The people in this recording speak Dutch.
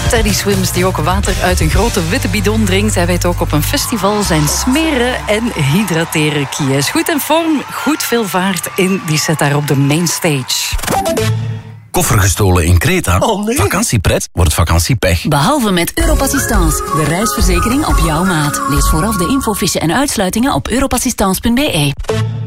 Teddy Swims, die ook water uit een grote witte bidon drinkt. Hij weet ook op een festival zijn smeren en hydrateren. Kie is goed in vorm, goed veel vaart in die set daar op de mainstage. Koffer gestolen in Kreta? Oh nee. Vakantiepret wordt vakantiepech. Behalve met Europassistance, de reisverzekering op jouw maat. Lees vooraf de infofiche en uitsluitingen op europassistance.be.